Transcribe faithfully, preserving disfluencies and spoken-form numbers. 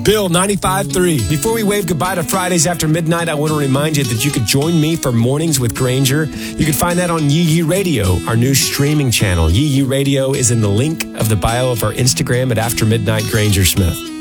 Bill ninety-five point three. Before we wave goodbye to Fridays after midnight, I want to remind you that you could join me for Mornings with Granger. You can find that on Yee Yee Radio, our new streaming channel. Yee Yee Radio is in the link of the bio of our Instagram at After Midnight Granger Smith.